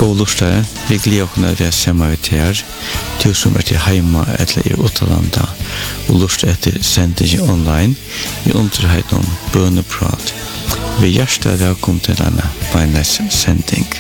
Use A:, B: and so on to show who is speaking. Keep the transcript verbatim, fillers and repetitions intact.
A: God lustare, vi gleder oss at vi er sammen til her, du som er til heima eller i utalanda, og lust etter sendingen online, i underheit om bøneprat. Vi hjertet velkommen til denne beinnes sending.